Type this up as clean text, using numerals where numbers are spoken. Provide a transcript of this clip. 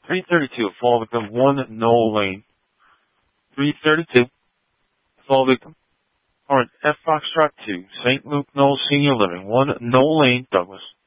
332, fall victim, 1 Knoll Lane. 332, fall victim. Alright, F Foxtrot 2, St. Luke Knoll Senior Living, 1 Knoll Lane, Douglas.